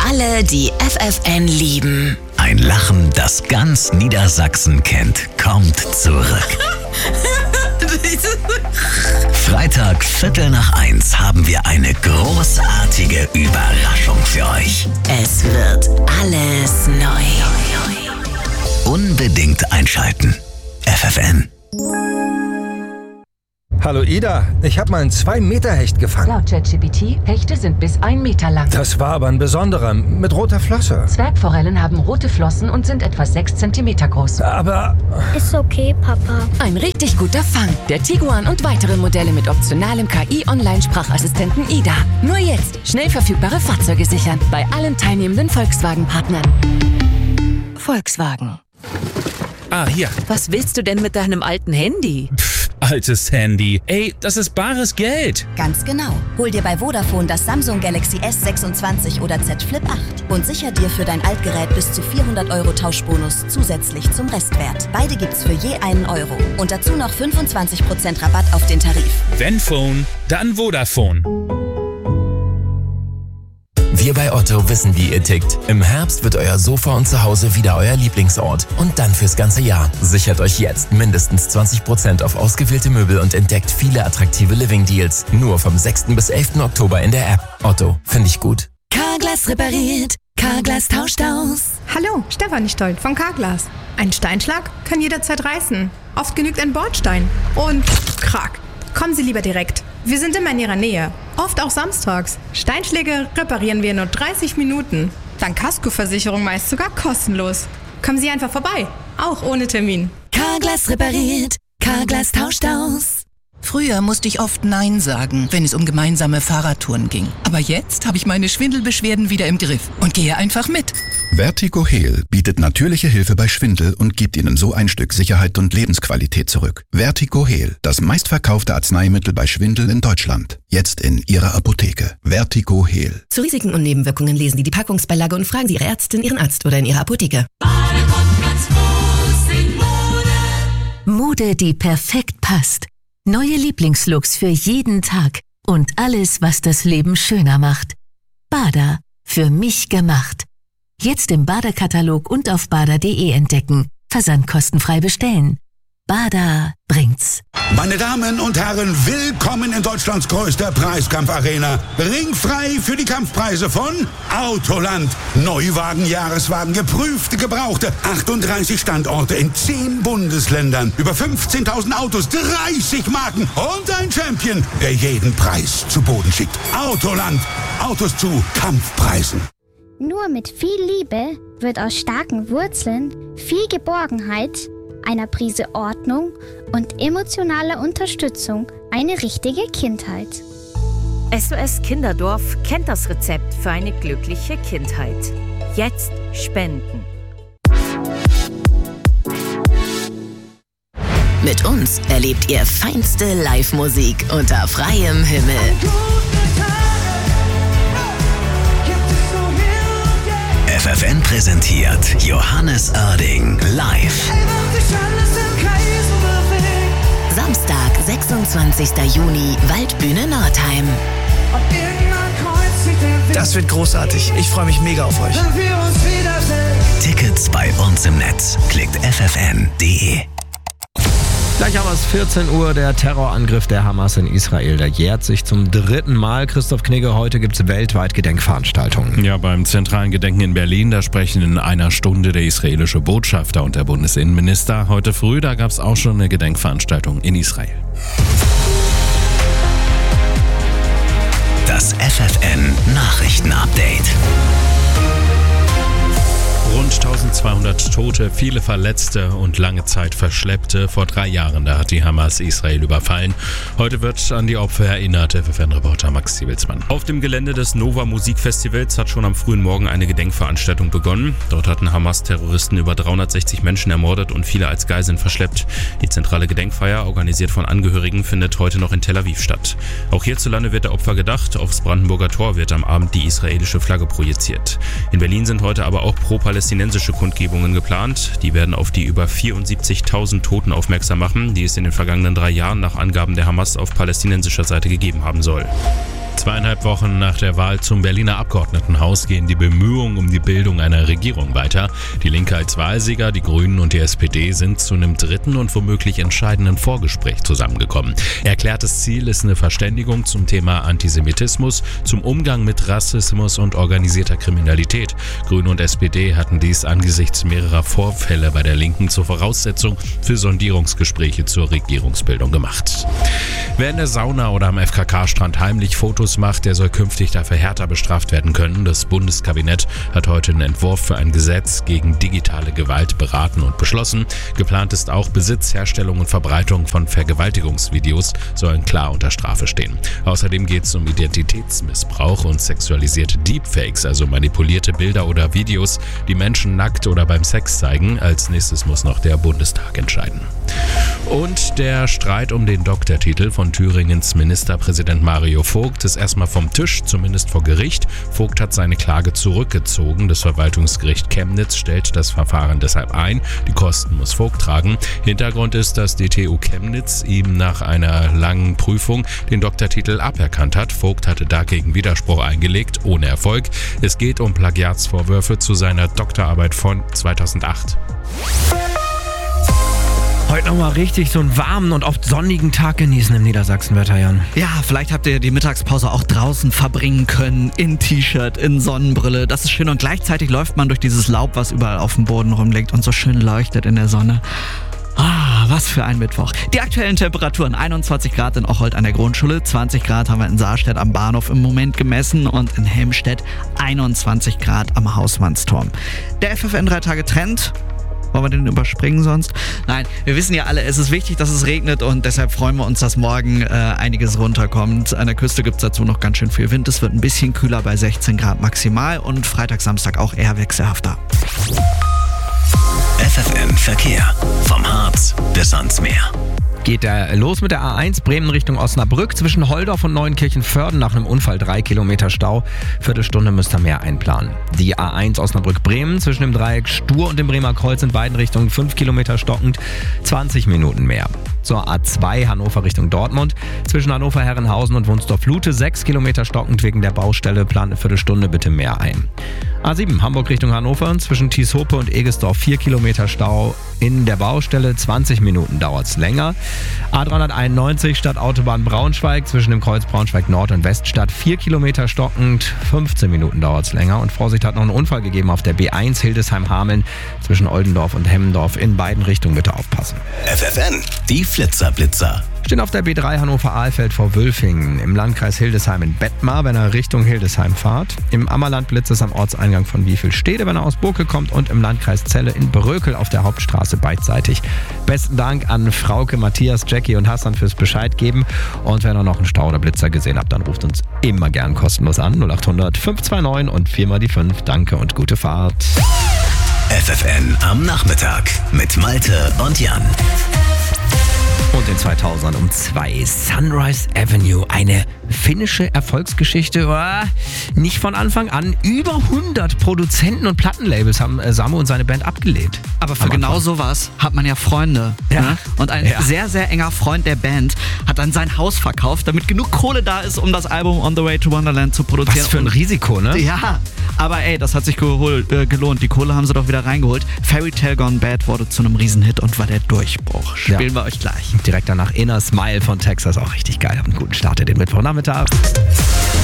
alle, die FFN lieben. Ein Lachen, das ganz Niedersachsen kennt, kommt zurück. Freitag 12:45 haben wir eine großartige Überraschung für euch. Es wird alles neu. Unbedingt einschalten. FFN. Hallo Ida, ich habe mal einen 2-Meter-Hecht gefangen. Laut ChatGPT, Hechte sind bis 1 Meter lang. Das war aber ein besonderer, mit roter Flosse. Zwergforellen haben rote Flossen und sind etwa 6 Zentimeter groß. Aber... Ist okay, Papa. Ein richtig guter Fang. Der Tiguan und weitere Modelle mit optionalem KI-Online-Sprachassistenten Ida. Nur jetzt schnell verfügbare Fahrzeuge sichern. Bei allen teilnehmenden Volkswagen-Partnern. Volkswagen. Ah, hier. Was willst du denn mit deinem alten Handy? Altes Handy. Ey, das ist bares Geld. Ganz genau. Hol dir bei Vodafone das Samsung Galaxy S26 oder Z Flip 8 und sicher dir für dein Altgerät bis zu 400 € Tauschbonus zusätzlich zum Restwert. Beide gibt's für je €1. Und dazu noch 25% Rabatt auf den Tarif. Wenn Phone, dann Vodafone. Wir bei Otto wissen, wie ihr tickt. Im Herbst wird euer Sofa und Zuhause wieder euer Lieblingsort. Und dann fürs ganze Jahr. Sichert euch jetzt mindestens 20% auf ausgewählte Möbel und entdeckt viele attraktive Living-Deals. Nur vom 6. bis 11. Oktober in der App. Otto, finde ich gut. Carglass repariert. Carglass tauscht aus. Hallo, Stefanie Stolt von Carglass. Ein Steinschlag kann jederzeit reißen. Oft genügt ein Bordstein. Und krack. Kommen Sie lieber direkt. Wir sind immer in Ihrer Nähe. Oft auch samstags. Steinschläge reparieren wir in nur 30 Minuten. Dann Kaskoversicherung meist sogar kostenlos. Kommen Sie einfach vorbei. Auch ohne Termin. Carglass repariert. Carglass tauscht aus. Früher musste ich oft Nein sagen, wenn es um gemeinsame Fahrradtouren ging. Aber jetzt habe ich meine Schwindelbeschwerden wieder im Griff und gehe einfach mit. Vertigo Heal bietet natürliche Hilfe bei Schwindel und gibt Ihnen so ein Stück Sicherheit und Lebensqualität zurück. Vertigo Heal, das meistverkaufte Arzneimittel bei Schwindel in Deutschland. Jetzt in Ihrer Apotheke. Vertigo Heal. Zu Risiken und Nebenwirkungen lesen Sie die Packungsbeilage und fragen Sie Ihre Ärztin, Ihren Arzt oder in Ihrer Apotheke. Mode, die perfekt passt. Neue Lieblingslooks für jeden Tag und alles, was das Leben schöner macht. Bada, für mich gemacht. Jetzt im Bada-Katalog und auf bada.de entdecken. Versandkostenfrei bestellen. Bada bringt's. Meine Damen und Herren, willkommen in Deutschlands größter Preiskampfarena. Ringfrei für die Kampfpreise von Autoland. Neuwagen, Jahreswagen, geprüfte, gebrauchte. 38 Standorte in 10 Bundesländern. Über 15.000 Autos, 30 Marken und ein Champion, der jeden Preis zu Boden schickt. Autoland. Autos zu Kampfpreisen. Nur mit viel Liebe wird aus starken Wurzeln viel Geborgenheit, einer Prise Ordnung und emotionaler Unterstützung eine richtige Kindheit. SOS Kinderdorf kennt das Rezept für eine glückliche Kindheit. Jetzt spenden. Mit uns erlebt ihr feinste Live-Musik unter freiem Himmel. FFN präsentiert Johannes Oerding live. Samstag, 26. Juni, Waldbühne Nordheim. Das wird großartig. Ich freue mich mega auf euch. Tickets bei uns im Netz. Klickt ffn.de. Gleich haben wir es 14 Uhr, der Terrorangriff der Hamas in Israel. Der jährt sich zum 3. Mal. Christoph Knigge, heute gibt es weltweit Gedenkveranstaltungen. Ja, beim zentralen Gedenken in Berlin, da sprechen in einer Stunde der israelische Botschafter und der Bundesinnenminister. Heute früh, da gab es auch schon eine Gedenkveranstaltung in Israel. Das FFN Nachrichtenupdate. Rund 1200 Tote, viele Verletzte und lange Zeit Verschleppte. Vor 3 Jahren, da hat die Hamas Israel überfallen. Heute wird an die Opfer erinnert, FFN-Reporter Max Siebelsmann. Auf dem Gelände des Nova Musikfestivals hat schon am frühen Morgen eine Gedenkveranstaltung begonnen. Dort hatten Hamas-Terroristen über 360 Menschen ermordet und viele als Geiseln verschleppt. Die zentrale Gedenkfeier, organisiert von Angehörigen, findet heute noch in Tel Aviv statt. Auch hierzulande wird der Opfer gedacht. Aufs Brandenburger Tor wird am Abend die israelische Flagge projiziert. In Berlin sind heute aber auch pro-palästinensische Kundgebungen geplant. Die werden auf die über 74.000 Toten aufmerksam machen, die es in den vergangenen 3 Jahren nach Angaben der Hamas auf palästinensischer Seite gegeben haben soll. 2,5 Wochen nach der Wahl zum Berliner Abgeordnetenhaus gehen die Bemühungen um die Bildung einer Regierung weiter. Die Linke als Wahlsieger, die Grünen und die SPD sind zu einem dritten und womöglich entscheidenden Vorgespräch zusammengekommen. Erklärtes Ziel ist eine Verständigung zum Thema Antisemitismus, zum Umgang mit Rassismus und organisierter Kriminalität. Grüne und SPD hatten dies angesichts mehrerer Vorfälle bei der Linken zur Voraussetzung für Sondierungsgespräche zur Regierungsbildung gemacht. Wer in der Sauna oder am FKK-Strand heimlich Fotos macht, der soll künftig dafür härter bestraft werden können. Das Bundeskabinett hat heute einen Entwurf für ein Gesetz gegen digitale Gewalt beraten und beschlossen. Geplant ist auch Besitz, Herstellung und Verbreitung von Vergewaltigungsvideos sollen klar unter Strafe stehen. Außerdem geht es um Identitätsmissbrauch und sexualisierte Deepfakes, also manipulierte Bilder oder Videos, die Menschen nackt oder beim Sex zeigen. Als nächstes muss noch der Bundestag entscheiden. Und der Streit um den Doktortitel von Thüringens Ministerpräsident Mario Vogt ist erstmal vom Tisch, zumindest vor Gericht. Vogt hat seine Klage zurückgezogen. Das Verwaltungsgericht Chemnitz stellt das Verfahren deshalb ein. Die Kosten muss Vogt tragen. Hintergrund ist, dass die TU Chemnitz ihm nach einer langen Prüfung den Doktortitel aberkannt hat. Vogt hatte dagegen Widerspruch eingelegt, ohne Erfolg. Es geht um Plagiatsvorwürfe zu seiner Doktorarbeit von 2008. Heute nochmal richtig so einen warmen und oft sonnigen Tag genießen im Niedersachsenwetter, Jan. Ja, vielleicht habt ihr die Mittagspause auch draußen verbringen können, in T-Shirt, in Sonnenbrille. Das ist schön und gleichzeitig läuft man durch dieses Laub, was überall auf dem Boden rumliegt und so schön leuchtet in der Sonne. Was für ein Mittwoch. Die aktuellen Temperaturen: 21 Grad in Ocholt an der Grundschule, 20 Grad haben wir in Saarstedt am Bahnhof im Moment gemessen und in Helmstedt 21 Grad am Hausmannsturm. Der FFN 3-Tage-Trend. Wollen wir den überspringen sonst? Nein, wir wissen ja alle, es ist wichtig, dass es regnet und deshalb freuen wir uns, dass morgen einiges runterkommt. An der Küste gibt es dazu noch ganz schön viel Wind. Es wird ein bisschen kühler bei 16 Grad maximal und Freitag, Samstag auch eher wechselhafter. FFN Verkehr. Vom Harz bis ans Meer. Geht los mit der A1 Bremen Richtung Osnabrück. Zwischen Holdorf und Neuenkirchen-Vörden nach einem Unfall 3 Kilometer Stau. Viertelstunde müsst ihr mehr einplanen. Die A1 Osnabrück-Bremen zwischen dem Dreieck Stur und dem Bremer Kreuz in beiden Richtungen 5 Kilometer stockend, 20 Minuten mehr. Zur A2 Hannover Richtung Dortmund. Zwischen Hannover-Herrenhausen und Wunsdorf-Lute 6 Kilometer stockend wegen der Baustelle. Plant eine Viertelstunde bitte mehr ein. A7 Hamburg Richtung Hannover. Zwischen Thieshope und Egesdorf 4 Kilometer Stau in der Baustelle. 20 Minuten dauert es länger. A391 Stadtautobahn Braunschweig zwischen dem Kreuz Braunschweig Nord und Weststadt 4 Kilometer stockend. 15 Minuten dauert es länger. Und Vorsicht, hat noch einen Unfall gegeben auf der B1 Hildesheim-Hameln zwischen Oldendorf und Hemmendorf. In beiden Richtungen bitte aufpassen. FFN, die Flitzer-Blitzer. Stehen auf der B3 Hannover-Ahlfeld vor Wülfingen, im Landkreis Hildesheim in Bettmar, wenn ihr Richtung Hildesheim fahrt. Im Ammerland-Blitz ist am Ortseingang von Wiefelstede, wenn er aus Burke kommt. Und im Landkreis Celle in Brökel auf der Hauptstraße beidseitig. Besten Dank an Frauke, Matthias, Jackie und Hassan fürs Bescheid geben. Und wenn ihr noch einen Stau oder Blitzer gesehen habt, dann ruft uns immer gern kostenlos an. 0800 529 und 4 mal die 5. Danke und gute Fahrt. FFN am Nachmittag mit Malte und Jan. Und in 2000 um 2 Sunrise Avenue, eine finnische Erfolgsgeschichte. Nicht von Anfang an. Über 100 Produzenten und Plattenlabels haben Samu und seine Band abgelehnt. Aber für genau sowas hat man ja Freunde. Ja. Ne? Und ein sehr, sehr enger Freund der Band hat dann sein Haus verkauft, damit genug Kohle da ist, um das Album On the Way to Wonderland zu produzieren. Was für ein Risiko, ne? Ja, aber ey, das hat sich gelohnt. Die Kohle haben sie doch wieder reingeholt. Fairy Tale Gone Bad wurde zu einem Riesenhit und war der Durchbruch. Spielen wir euch gleich. Direkt danach Inner Smile von Texas, auch richtig geil. Habt einen guten Start in den Mittwochnachmittag.